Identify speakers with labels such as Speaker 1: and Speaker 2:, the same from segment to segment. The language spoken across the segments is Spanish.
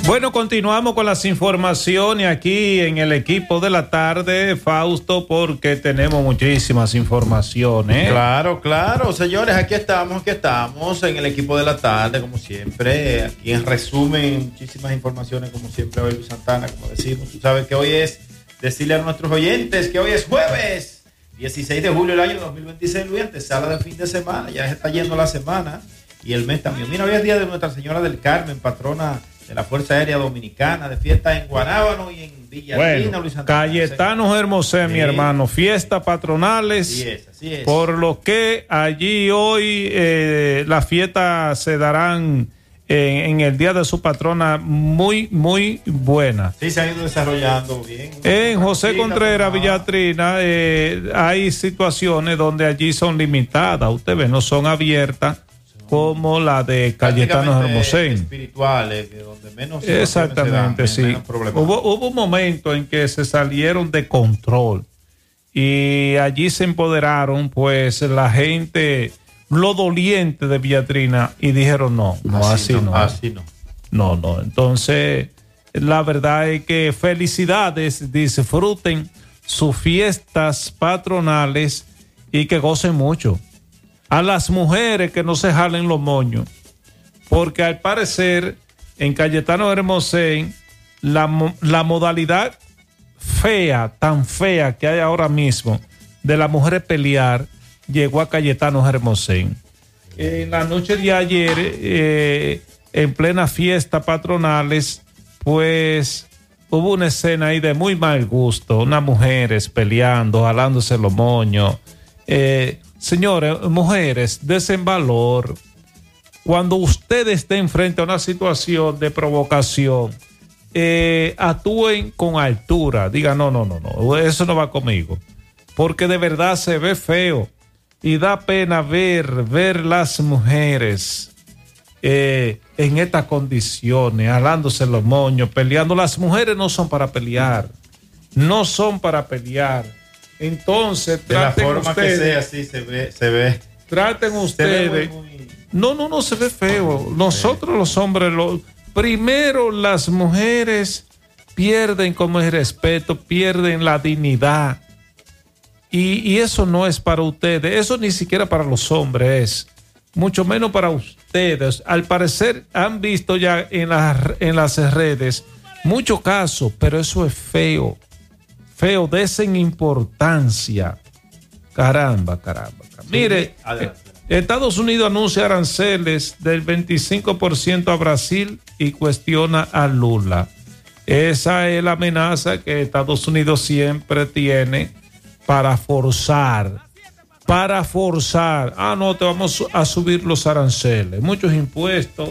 Speaker 1: Bueno, continuamos con las informaciones aquí en el equipo de la tarde, Fausto, porque tenemos muchísimas informaciones.
Speaker 2: Claro, señores, aquí estamos en el equipo de la tarde, como siempre. Aquí en resumen, muchísimas informaciones, como siempre, hoy Luis Santana, como decimos. Tú sabes que hoy es decirle a nuestros oyentes que hoy es jueves 16 de julio del año 2026, Luis, antesala del fin de semana. Ya se está yendo la semana y el mes también. Mira, hoy es día de Nuestra Señora del Carmen, patrona de la Fuerza Aérea Dominicana, de fiesta en Guanábano y en Villarina, Luis Santana.
Speaker 1: Cayetano Hermosé, mi hermano, fiestas patronales,
Speaker 2: así es.
Speaker 1: Por lo que allí hoy las fiestas se darán en el día de su patrona muy, muy buena.
Speaker 2: Sí, se han ido desarrollando bien.
Speaker 1: En José Contreras, Villatrina, hay situaciones donde allí son limitadas, usted ve, no son abiertas, como la de Cayetano Hermosén.
Speaker 2: Espirituales, donde menos.
Speaker 1: Exactamente, sí. Hubo un momento en que se salieron de control y allí se empoderaron, pues, la gente, lo doliente de Villatrina, y dijeron no. Así no. No. Entonces, la verdad es que felicidades, disfruten sus fiestas patronales y que gocen mucho. A las mujeres que no se jalen los moños, porque al parecer en Cayetano Hermosén la modalidad tan fea que hay ahora mismo de las mujeres pelear llegó a Cayetano Hermosén. En la noche de ayer, en plena fiesta patronales, pues hubo una escena ahí de muy mal gusto, unas mujeres peleando, jalándose los moños. Señores, mujeres, desen valor. Cuando usted esté enfrente a una situación de provocación, actúen con altura. Digan, no, eso no va conmigo. Porque de verdad se ve feo y da pena ver las mujeres en estas condiciones, jalándose los moños, peleando. Las mujeres no son para pelear. Entonces,
Speaker 2: de la forma ustedes, que sea, así se ve.
Speaker 1: Traten ustedes. No se ve feo. Nosotros los hombres, primero las mujeres pierden como el respeto, pierden la dignidad. Y eso no es para ustedes, eso ni siquiera para los hombres es, mucho menos para ustedes. Al parecer han visto ya en las redes muchos casos, pero eso es feo, desen importancia. Caramba. Mire, Estados Unidos anuncia aranceles del 25% a Brasil y cuestiona a Lula. Esa es la amenaza que Estados Unidos siempre tiene para forzar. No, te vamos a subir los aranceles, muchos impuestos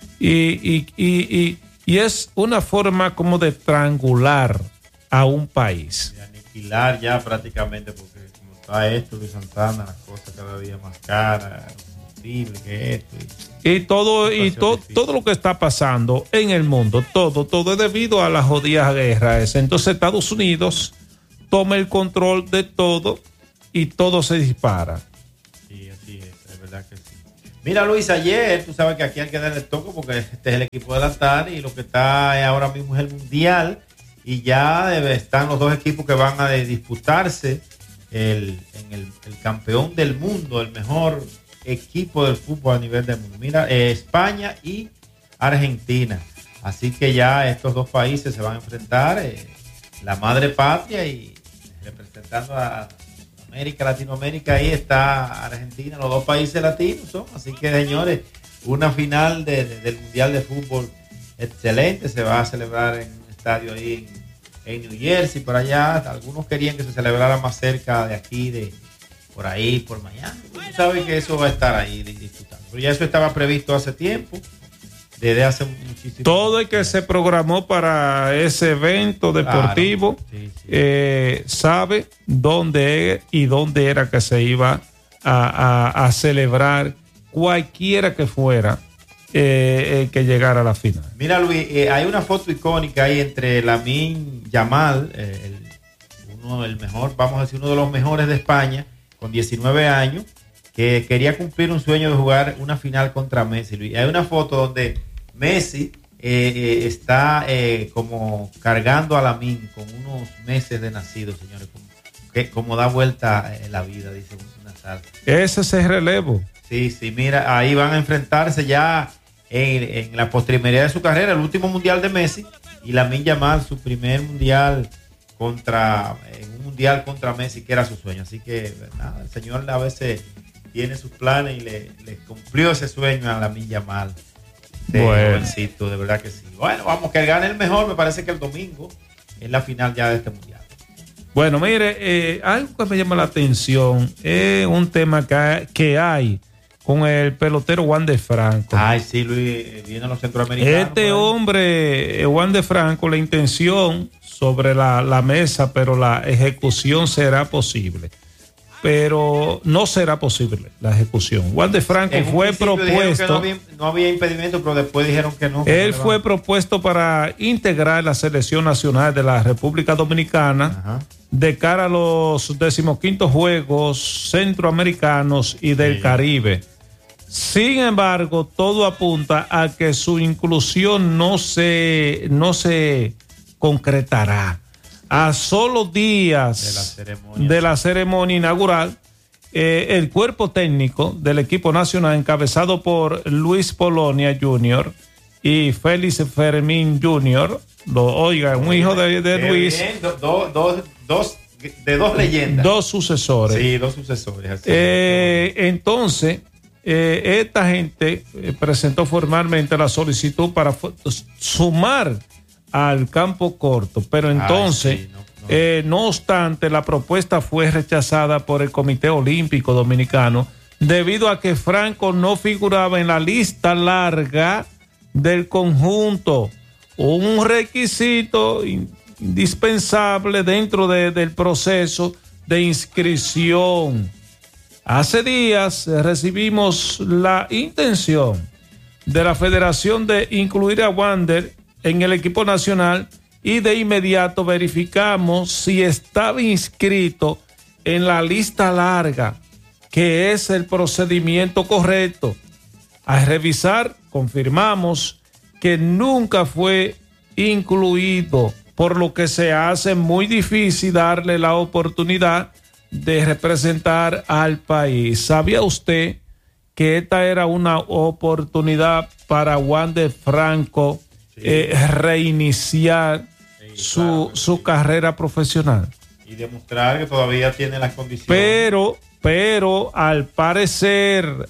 Speaker 1: y es una forma como de triangular a un país.
Speaker 2: De aniquilar ya prácticamente, porque como está esto, Luis Santana, las cosas cada día más caras, combustible que esto.
Speaker 1: Y todo lo que está pasando en el mundo, todo es debido a las jodidas guerras. Entonces Estados Unidos toma el control de todo y todo se dispara.
Speaker 2: Sí, así es verdad que sí. Mira, Luis, ayer, tú sabes que aquí hay que darle toque porque este es el equipo de la tarde y lo que está ahora mismo es el Mundial. Y ya están los dos equipos que van a disputarse el campeón del mundo, el mejor equipo del fútbol a nivel del mundo. Mira, España y Argentina. Así que ya estos dos países se van a enfrentar, la madre patria, y representando a América, Latinoamérica, ahí está Argentina, los dos países latinos son. Así que, señores, una final del Mundial de Fútbol excelente. Se va a celebrar en un estadio ahí en New Jersey, por allá. Algunos querían que se celebrara más cerca de aquí, por ahí, por Miami. Tú sabes que eso va a estar ahí disputando. Pero ya eso estaba previsto hace tiempo, desde hace muchísimo
Speaker 1: todo el que se programó para ese evento deportivo, claro, sí. Sabe dónde era que se iba a celebrar, cualquiera que fuera que llegara a la final.
Speaker 2: Mira, Luis, hay una foto icónica ahí entre Lamine Yamal, uno de los mejores de España, con 19 años, que quería cumplir un sueño de jugar una final contra Messi. Luis, hay una foto donde Messi está como cargando a Lamine con unos meses de nacido, señores, como da vuelta la vida, dice una salsa.
Speaker 1: Ese es el relevo.
Speaker 2: Sí, mira, ahí van a enfrentarse ya en la postrimería de su carrera, el último mundial de Messi, y Lamine Yamal, su primer mundial contra Messi, que era su sueño. Así que nada, el señor a veces tiene sus planes y le cumplió ese sueño a Lamine Yamal. Jovencito, de verdad que sí. Bueno, vamos, que gane el mejor. Me parece que el domingo es la final ya de este mundial.
Speaker 1: Bueno, mire, algo que me llama la atención es un tema que hay con el pelotero Wander Franco.
Speaker 2: Ay, sí, Luis, vienen los centroamericanos.
Speaker 1: Este hombre, Wander Franco, la intención sobre la mesa, pero la ejecución será posible. Pero no será posible la ejecución. Wander Franco fue propuesto.
Speaker 2: No había impedimento, pero después dijeron que no.
Speaker 1: Él fue propuesto para integrar la selección nacional de la República Dominicana. Ajá. De cara a los 15º Juegos Centroamericanos y del Caribe. Sin embargo, todo apunta a que su inclusión no se concretará. A solo días de la ceremonia inaugural, el cuerpo técnico del equipo nacional, encabezado por Luis Polonia Jr. y Félix Fermín Jr., un hijo de Luis.
Speaker 2: Bien, dos leyendas.
Speaker 1: Dos sucesores.
Speaker 2: Sí, dos sucesores. Así
Speaker 1: entonces, esta gente presentó formalmente la solicitud para sumar al campo corto, pero entonces, no obstante, la propuesta fue rechazada por el Comité Olímpico Dominicano debido a que Franco no figuraba en la lista larga del conjunto, un requisito indispensable dentro del proceso de inscripción. Hace días recibimos la intención de la federación de incluir a Wander en el equipo nacional y de inmediato verificamos si estaba inscrito en la lista larga, que es el procedimiento correcto. Al revisar, confirmamos que nunca fue incluido, por lo que se hace muy difícil darle la oportunidad de representar al país. ¿Sabía usted que esta era una oportunidad para Wander Franco reiniciar su carrera profesional?
Speaker 2: Y demostrar que todavía tiene las condiciones.
Speaker 1: Pero al parecer,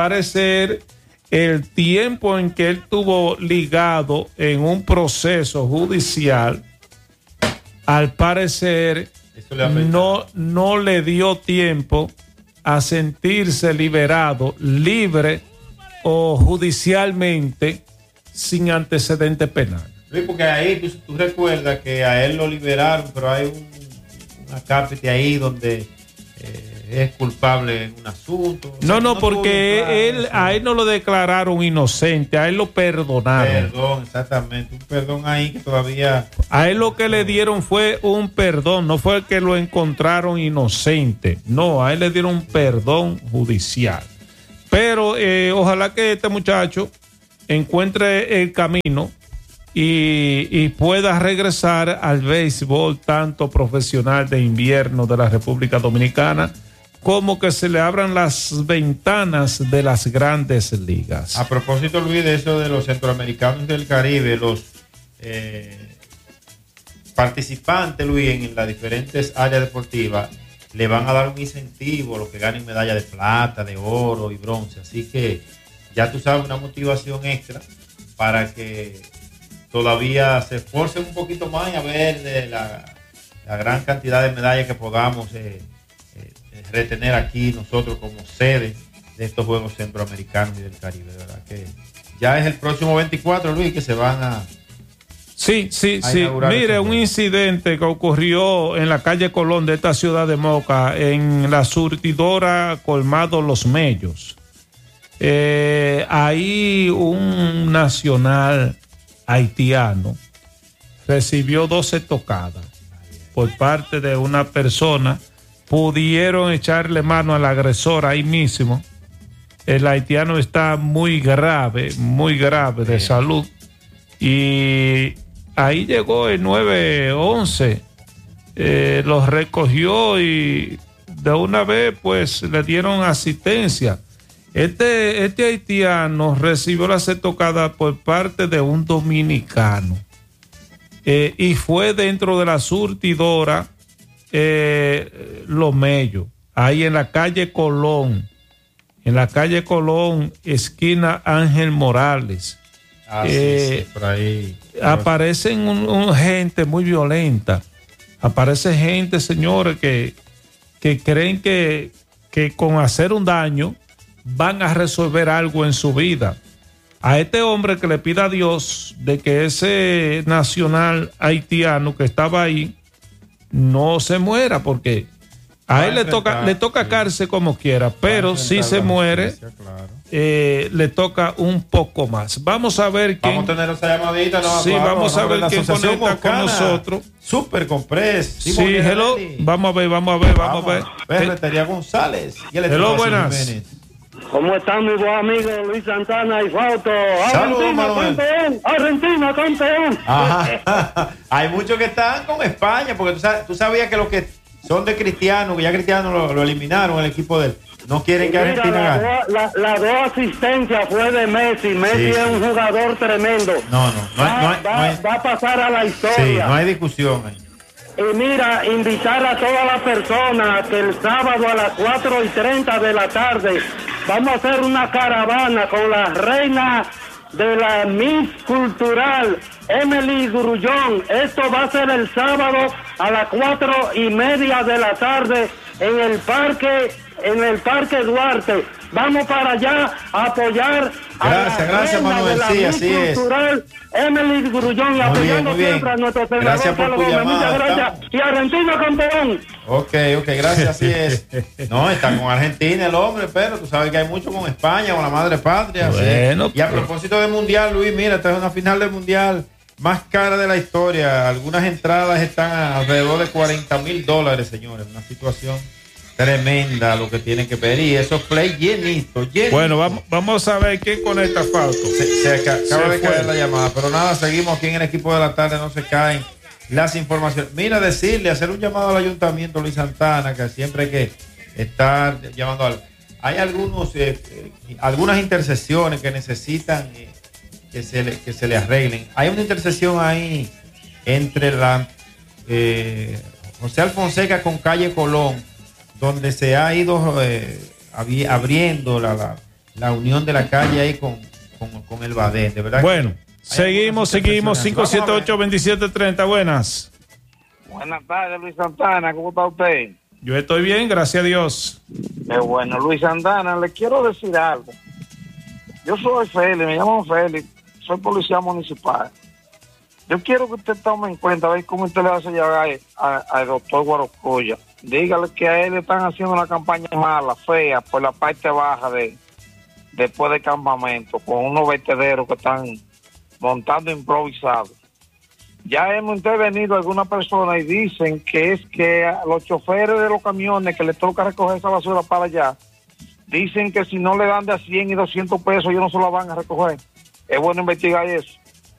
Speaker 1: el tiempo en que él tuvo ligado en un proceso judicial, al parecer no le dio tiempo a sentirse liberado, libre o judicialmente sin antecedente penal.
Speaker 2: Luis, porque ahí tú recuerdas que a él lo liberaron, pero hay una cápita ahí donde es culpable en un asunto.
Speaker 1: No, porque a él no lo declararon inocente, a él lo perdonaron.
Speaker 2: Perdón, exactamente, un perdón ahí que todavía...
Speaker 1: A él lo que le dieron fue un perdón, no fue que lo encontraron inocente, no, a él le dieron un perdón judicial. Pero ojalá que este muchacho encuentre el camino y pueda regresar al béisbol tanto profesional de invierno de la República Dominicana como que se le abran las ventanas de las grandes ligas.
Speaker 2: A propósito, Luis, de eso de los centroamericanos del Caribe, los participantes, Luis, en las diferentes áreas deportivas le van a dar un incentivo a los que ganen medalla de plata, de oro y bronce, así que ya tú sabes, una motivación extra para que todavía se esfuercen un poquito más y a ver de la gran cantidad de medallas que podamos retener aquí nosotros como sede de estos Juegos Centroamericanos y del Caribe. De verdad que ya es el próximo 24, Luis, que se van a...
Speaker 1: Sí. Mire, un incidente que ocurrió en la calle Colón de esta ciudad de Moca, en la surtidora Colmado Los Mellos. Ahí un nacional haitiano recibió 12 tocadas por parte de una persona. Pudieron echarle mano al agresor ahí mismo. El haitiano está muy grave de salud. y ahí llegó el 911, los recogió y de una vez pues le dieron asistencia. Este haitiano recibió la estocada por parte de un dominicano y fue dentro de la surtidora Los Mellos, ahí en la calle Colón, esquina Ángel Morales.
Speaker 2: Sí, por ahí.
Speaker 1: Aparecen gente muy violenta, aparece gente, señores, que creen que con hacer un daño van a resolver algo en su vida. A este hombre que le pida a Dios de que ese nacional haitiano que estaba ahí no se muera, porque a él le toca cárcel como quiera, pero si se muere, le toca un poco más. Vamos a ver quién.
Speaker 2: Vamos a tener esa llamadita, ¿no?
Speaker 1: Sí, vamos a ver quién conecta con nosotros.
Speaker 2: Super Compress.
Speaker 1: Sí, hello. Vamos a ver.
Speaker 2: Ferretería González.
Speaker 1: Hello, buenas.
Speaker 3: ¿Cómo están mis buenos amigos Luis Santana y Fausto? Argentina campeón.
Speaker 2: Ajá. Hay muchos que están con España, porque tú sabías que los que son de Cristiano, que ya Cristiano lo eliminaron, el equipo de él, no quieren que Argentina gane.
Speaker 3: Las dos asistencias fue de Messi. Messi es un jugador tremendo.
Speaker 2: Va
Speaker 3: a pasar a la historia.
Speaker 2: Sí, no hay discusión ahí.
Speaker 3: Y mira, invitar a todas las personas que el sábado a las 4:30 de la tarde vamos a hacer una caravana con la reina de la Miss Cultural, Emily Grullón. Esto va a ser el sábado a las 4:30 de la tarde en el Parque Duarte. Vamos para allá a apoyar
Speaker 2: gracias Manuel, sí, así
Speaker 3: Cultural, es. Emily Grullón, apoyando siempre a nuestro senador.
Speaker 2: Gracias por tu llamada.
Speaker 3: Muchas gracias. Y Argentina campeón.
Speaker 2: Ok, gracias, así es. No, está con Argentina el hombre, pero tú sabes que hay mucho con España, con la madre patria.
Speaker 1: Bueno,
Speaker 2: ¿sí? Y a propósito del Mundial, Luis, mira, esta es una final del Mundial más cara de la historia. Algunas entradas están alrededor de $40,000, señores. Una situación tremenda lo que tienen que ver, y esos play llenitos.
Speaker 1: Bueno, vamos a ver quién conecta, Fausto.
Speaker 2: Se acaba de caer la llamada, pero nada, seguimos aquí en el equipo de la tarde, no se caen las informaciones. Mira, hacer un llamado al ayuntamiento Luis Santana, que siempre hay que estar llamando algo. Hay algunas intersecciones que necesitan que se le arreglen. Hay una intersección ahí entre la José Alfonseca con calle Colón, donde se ha ido abriendo la unión de la calle ahí con el Badén, de verdad.
Speaker 1: Bueno, seguimos, 578-2730, buenas.
Speaker 4: Buenas tardes, Luis Santana, ¿cómo está usted?
Speaker 1: Yo estoy bien, gracias a Dios.
Speaker 4: Bueno, Luis Santana, le quiero decir algo. Yo soy Félix, me llamo Félix, soy policía municipal. Yo quiero que usted tome en cuenta, a ver cómo usted le hace llegar al doctor Guarocoya. Dígale que a él le están haciendo una campaña mala, fea, por la parte baja después del campamento, con unos vertederos que están montando improvisados. Ya hemos intervenido algunas personas y dicen que es que a los choferes de los camiones que les toca recoger esa basura para allá, dicen que si no le dan de a 100 y 200 pesos, ellos no se la van a recoger. Es bueno investigar eso.